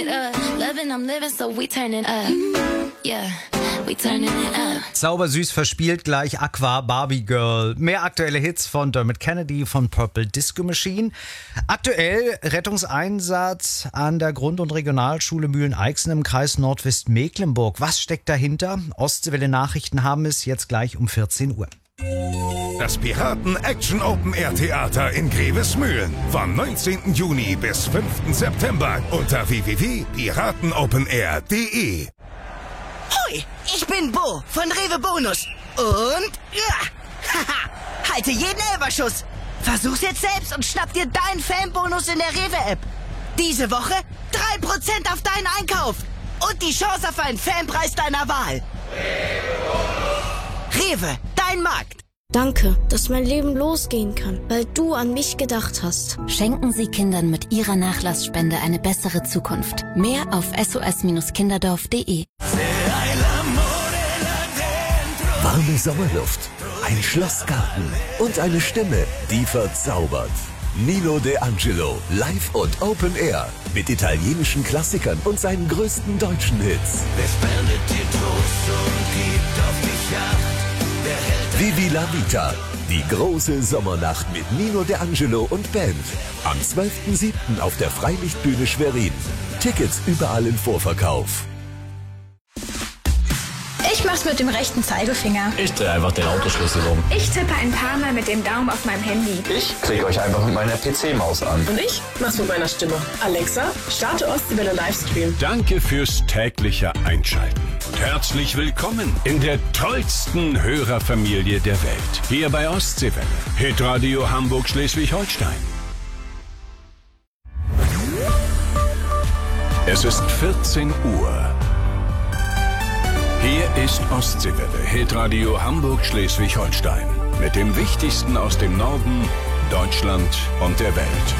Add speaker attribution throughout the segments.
Speaker 1: Loving, I'm living, so we turning up. Yeah, we turning it up.
Speaker 2: Saubersüß verspielt gleich Aqua, Barbie Girl. Mehr aktuelle Hits von Dermot Kennedy von Purple Disco Machine. Aktuell Rettungseinsatz an der Grund- und Regionalschule Mühlen-Eichsen im Kreis Nordwestmecklenburg. Was steckt dahinter? Ostseewelle Nachrichten haben es jetzt gleich um 14 Uhr.
Speaker 3: Das Piraten-Action-Open-Air-Theater in Grevesmühlen vom 19. Juni bis 5. September unter www.piratenopenair.de.
Speaker 4: Hoi, ich bin Bo von Rewe Bonus und halte jeden Elberschuss. Versuch's jetzt selbst und schnapp dir deinen Fanbonus in der Rewe-App. Diese Woche 3% auf deinen Einkauf und die Chance auf einen Fanpreis deiner Wahl. Rewe, dein Markt.
Speaker 5: Danke, dass mein Leben losgehen kann, weil du an mich gedacht hast.
Speaker 6: Schenken Sie Kindern mit Ihrer Nachlassspende eine bessere Zukunft. Mehr auf sos-kinderdorf.de.
Speaker 7: Warme Sommerluft, ein Schlossgarten und eine Stimme, die verzaubert. Nino De Angelo, live und Open Air mit italienischen Klassikern und seinen größten deutschen Hits.
Speaker 8: Wer spendet dir Trost und gibt auf dich Acht?
Speaker 7: Vivi la Vita, die große Sommernacht mit Nino De Angelo und Band. Am 12.07. auf der Freilichtbühne Schwerin. Tickets überall im Vorverkauf.
Speaker 9: Ich mach's mit dem rechten Zeigefinger.
Speaker 10: Ich drehe einfach den Autoschlüssel um.
Speaker 9: Ich tippe ein paar Mal mit dem Daumen auf meinem Handy.
Speaker 10: Ich klicke euch einfach mit meiner PC-Maus an.
Speaker 11: Und ich mach's mit meiner Stimme. Alexa, starte Ostseewelle Livestream.
Speaker 12: Danke fürs tägliche Einschalten. Und herzlich willkommen in der tollsten Hörerfamilie der Welt. Hier bei Ostseewelle. Hitradio Hamburg-Schleswig-Holstein. Es ist 14 Uhr. Hier ist Ostseewelle, Hitradio Hamburg-Schleswig-Holstein. Mit dem Wichtigsten aus dem Norden, Deutschland und der Welt.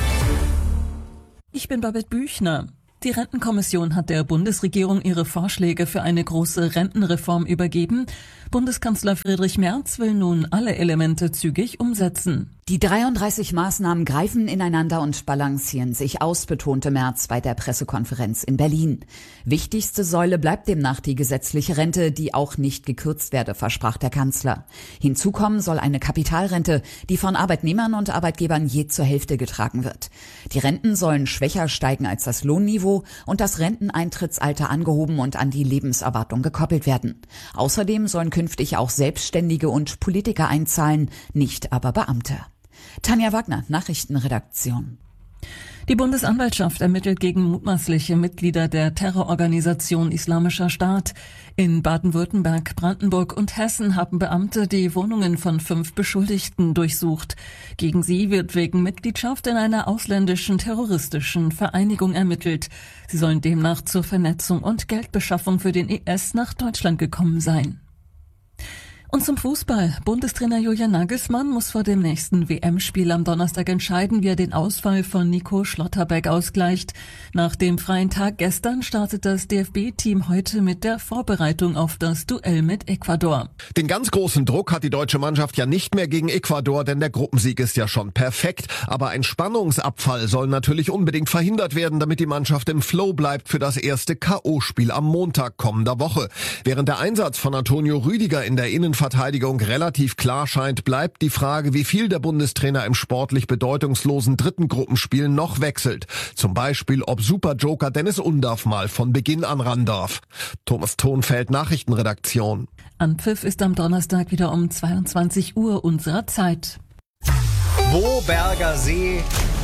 Speaker 13: Ich bin Babette Büchner. Die Rentenkommission hat der Bundesregierung ihre Vorschläge für eine große Rentenreform übergeben. Bundeskanzler Friedrich Merz will nun alle Elemente zügig umsetzen.
Speaker 14: Die 33 Maßnahmen greifen ineinander und balancieren sich aus, betonte Merz bei der Pressekonferenz in Berlin. Wichtigste Säule bleibt demnach die gesetzliche Rente, die auch nicht gekürzt werde, versprach der Kanzler. Hinzu kommen soll eine Kapitalrente, die von Arbeitnehmern und Arbeitgebern je zur Hälfte getragen wird. Die Renten sollen schwächer steigen als das Lohnniveau und das Renteneintrittsalter angehoben und an die Lebenserwartung gekoppelt werden. Außerdem sollen künftig auch Selbstständige und Politiker einzahlen, nicht aber Beamte. Tanja Wagner, Nachrichtenredaktion.
Speaker 13: Die Bundesanwaltschaft ermittelt gegen mutmaßliche Mitglieder der Terrororganisation Islamischer Staat. In Baden-Württemberg, Brandenburg und Hessen haben Beamte die Wohnungen von 5 Beschuldigten durchsucht. Gegen sie wird wegen Mitgliedschaft in einer ausländischen terroristischen Vereinigung ermittelt. Sie sollen demnach zur Vernetzung und Geldbeschaffung für den IS nach Deutschland gekommen sein. Und zum Fußball. Bundestrainer Julian Nagelsmann muss vor dem nächsten WM-Spiel am Donnerstag entscheiden, wie er den Ausfall von Nico Schlotterbeck ausgleicht. Nach dem freien Tag gestern startet das DFB-Team heute mit der Vorbereitung auf das Duell mit Ecuador.
Speaker 15: Den ganz großen Druck hat die deutsche Mannschaft ja nicht mehr gegen Ecuador, denn der Gruppensieg ist ja schon perfekt. Aber ein Spannungsabfall soll natürlich unbedingt verhindert werden, damit die Mannschaft im Flow bleibt für das erste K.O.-Spiel am Montag kommender Woche. Während der Einsatz von Antonio Rüdiger in der Innenverteidigung relativ klar scheint, bleibt die Frage, wie viel der Bundestrainer im sportlich bedeutungslosen dritten Gruppenspiel noch wechselt. Zum Beispiel, ob Superjoker Dennis Undaff mal von Beginn an ran darf. Thomas Thonfeld, Nachrichtenredaktion.
Speaker 13: Anpfiff ist am Donnerstag wieder um 22 Uhr unserer Zeit.
Speaker 2: Woberger See.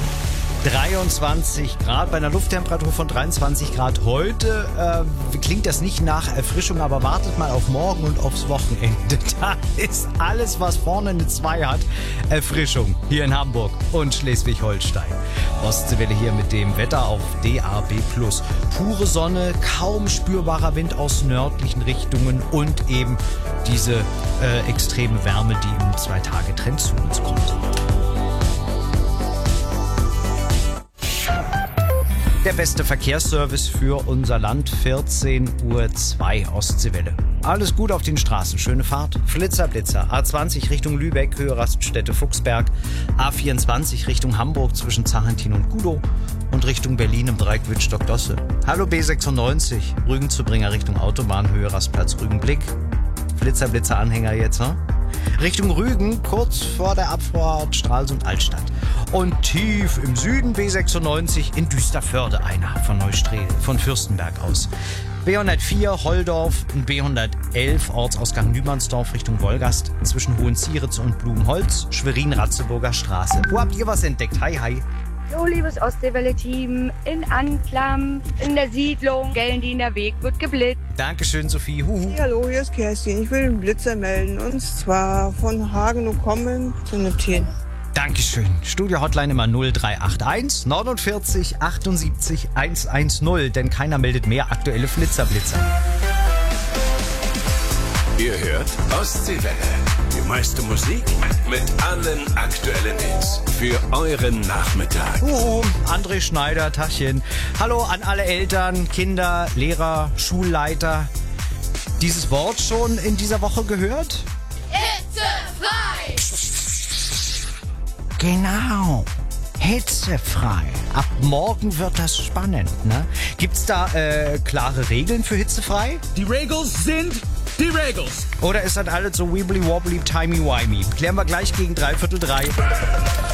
Speaker 2: 23 Grad bei einer Lufttemperatur von 23 Grad. Heute klingt das nicht nach Erfrischung, aber wartet mal auf morgen und aufs Wochenende. Da ist alles, was vorne eine 2 hat, Erfrischung hier in Hamburg und Schleswig-Holstein. Ostseewelle hier mit dem Wetter auf DAB+. Pure Sonne, kaum spürbarer Wind aus nördlichen Richtungen und eben diese extreme Wärme, die im 2-Tage-Trend zu uns kommt. Der beste Verkehrsservice für unser Land, 14:02 Uhr Ostseewelle. Alles gut auf den Straßen, schöne Fahrt. Flitzer-Blitzer, A20 Richtung Lübeck, Höhe Raststätte Fuchsberg, A24 Richtung Hamburg zwischen Zachentin und Gudow und Richtung Berlin im Dreieck Wittstock-Dosse. Hallo B96, Rügen-Zubringer Richtung Autobahn, Höhe Rastplatz Rügenblick. Flitzer-Blitzer-Anhänger jetzt, ne? Richtung Rügen, kurz vor der Abfahrt Stralsund-Altstadt. Und tief im Süden B96 in Düsterförde einer von Neustrelitz, von Fürstenberg aus. B104 Holdorf und B111 Ortsausgang Nümannsdorf Richtung Wolgast zwischen Hohenzieritz und Blumenholz, Schwerin-Ratzeburger Straße. Wo habt ihr was entdeckt? Hi, hi.
Speaker 16: So, liebes Ostseewelle-Team, in Anklam, in der Siedlung, Gellendiener Weg wird geblitzt.
Speaker 2: Dankeschön, Sophie. Huhu.
Speaker 17: Hey, hallo, hier ist Kerstin. Ich will einen Blitzer melden. Und zwar von Hagenow kommen zu Neptun.
Speaker 2: Dankeschön. Studio-Hotline immer 0381 49 78 110, denn keiner meldet mehr aktuelle Flitzer-Blitzer.
Speaker 12: Ihr hört Ostseewelle. Die meiste Musik mit allen aktuellen Hits für euren Nachmittag.
Speaker 2: André Schneider, Tachchen. Hallo an alle Eltern, Kinder, Lehrer, Schulleiter. Dieses Wort schon in dieser Woche gehört?
Speaker 8: Hitzefrei!
Speaker 2: Genau. Hitzefrei. Ab morgen wird das spannend, ne? Gibt's da klare Regeln für hitzefrei?
Speaker 18: Die Regels sind die Regels.
Speaker 2: Oder ist das alles so wibbly wobbly timey wimey? Klären wir gleich gegen 3:45.